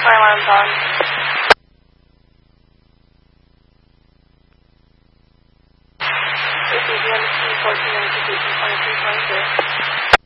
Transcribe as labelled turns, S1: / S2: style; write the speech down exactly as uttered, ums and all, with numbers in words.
S1: Fire alarm's on. This is the M C fourteen ninety-two, twenty-three twenty-two.